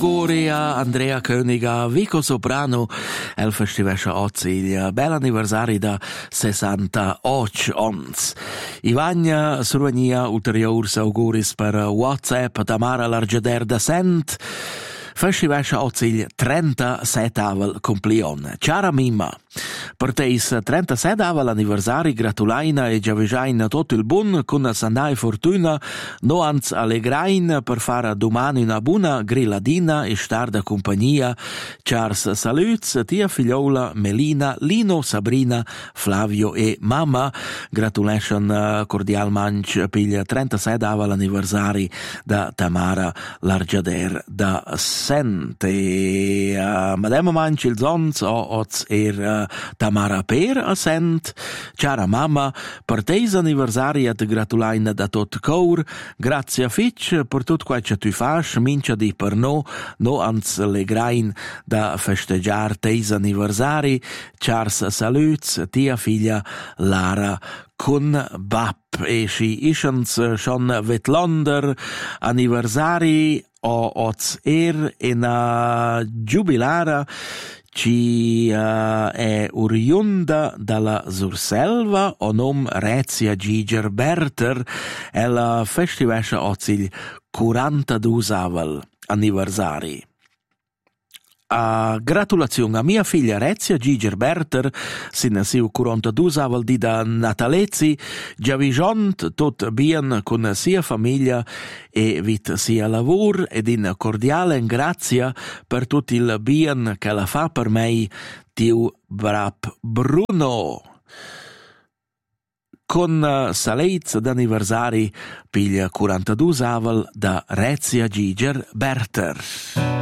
Gloria Andrea Königa, Vico Soprano, el festivescha Ozil, bel anniversari da 68 ons. Ivagna survenia ulteriors auguris per WhatsApp Tamara Largeder da Sent. Festivescha Ozil 37 complion. Ciara Mimma. Per teis 37 anniversari gratulaina e giavejain tot il bun con sandai fortuna no ans allegrain per fare domani una buona grilladina e star da compagnia. Charles saluts tia figliola Melina, Lino, Sabrina, Flavio e mamma. Gratulation cordial manch piglia 37 anniversari da Tamara Largeder da Sente. Madame manch il zons o oz Tamara Per a Sent. Ciara mamma, per teis anniversari et gratulain da tot cor. Grazie fitch per tot quai che tu fas, mincia di per no ans legrain da festeggiar teis anniversari. Charles saluts tia figlia Lara con Bap e si ischens schon Vetlander anniversari o oz in giubilara ci è oriunda dalla Surselva o nom Rezia Giger Berter e la festivescha ozil 42 anniversari. Gratulazione a mia figlia Rezia Giger Berter, sin siu 42 di da Natalezzi, giavijont tot bien con sia famiglia e vit sia lavur ed in cordiale grazia per tutto il bien che la fa per mei tiu brap Bruno. Con saleiz d'anniversari piglia 42 da Rezia Giger Berter.